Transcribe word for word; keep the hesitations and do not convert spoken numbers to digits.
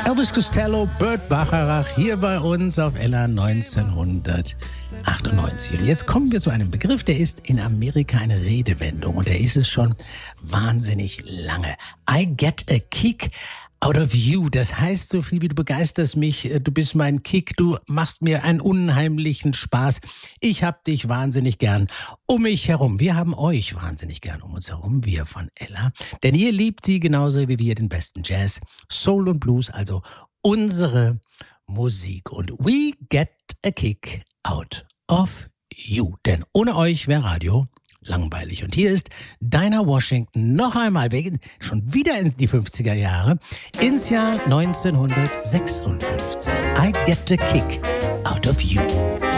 Elvis Costello, Burt Bacharach hier bei uns auf Ella neunzehnhundertachtundneunzig. Und jetzt kommen wir zu einem Begriff, der ist in Amerika eine Redewendung und der ist es schon wahnsinnig lange. I get a kick out of you. Das heißt so viel wie du begeisterst mich, du bist mein Kick, du machst mir einen unheimlichen Spaß. Ich hab dich wahnsinnig gern um mich herum. Wir haben euch wahnsinnig gern um uns herum, wir von Ella. Denn ihr liebt sie genauso wie wir den besten Jazz, Soul und Blues, also unsere Musik. Und we get a kick out of you. Denn ohne euch wäre Radio langweilig. Und hier ist Dinah Washington noch einmal, wir gehen schon wieder in die fünfziger Jahre, ins Jahr neunzehnhundertsechsundfünfzig. I get a kick out of you.